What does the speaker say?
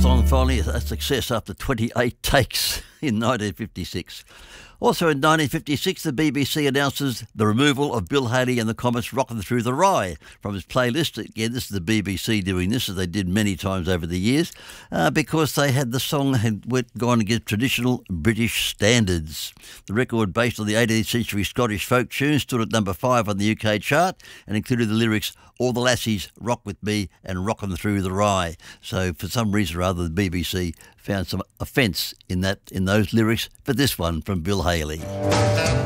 song finally a success after 28 takes in 1956. Also in 1956, the BBC announces the removal of Bill Haley and the Comets' Rockin' Through the Rye from its playlist. Again, this is the BBC doing this, as they did many times over the years, because they had the song had gone against traditional British standards. The record, based on the 18th century Scottish folk tune, stood at number 5 on the UK chart and included the lyrics, "All the lassies rock with me and rockin' through the rye." So for some reason or other, the BBC found some offence in those lyrics for this one from Bill Haley.